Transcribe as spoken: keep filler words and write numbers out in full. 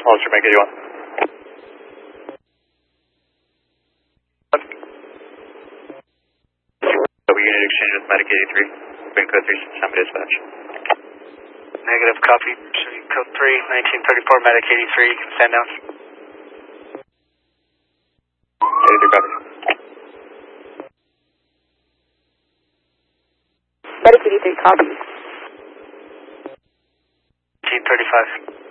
Ulster, make eighty-one. W unit exchange with Medic eighty-three. Bring code three six seven dispatch. Negative, copy. Code three, nineteen thirty-four, Medic eighty-three, stand down. eighty-three, copy. Medic eighty-three, copy. nineteen thirty-five.